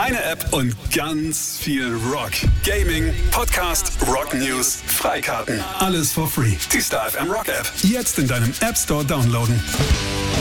Eine App und ganz viel Rock. Gaming, Podcast, Rock News, Freikarten. Alles for free. Die Star FM Rock App. Jetzt in deinem App Store downloaden.